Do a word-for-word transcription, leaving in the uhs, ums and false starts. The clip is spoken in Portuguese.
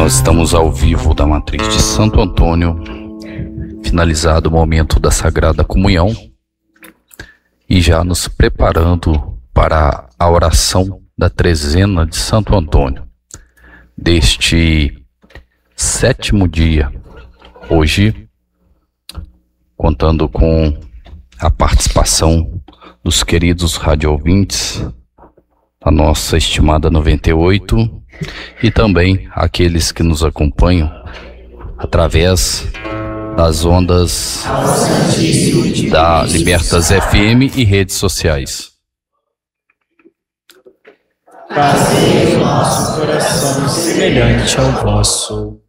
Nós estamos ao vivo da Matriz de Santo Antônio, finalizado o momento da Sagrada Comunhão e já nos preparando para a oração da trezena de Santo Antônio, deste sétimo dia, hoje, contando com a participação dos queridos radioouvintes, a nossa estimada noventa e oito, e também aqueles que nos acompanham através das ondas da Libertas F M e redes sociais. Fazei o nosso coração semelhante ao vosso.